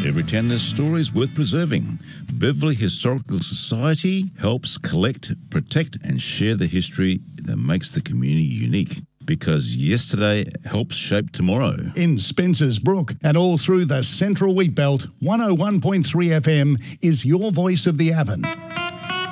Every town has stories worth preserving. Beverley Historical Society helps collect, protect and share the history that makes the community unique. Because yesterday helps shape tomorrow. In Spencer's Brook and all through the Central Wheat Belt, 101.3 FM is your voice of the Avon.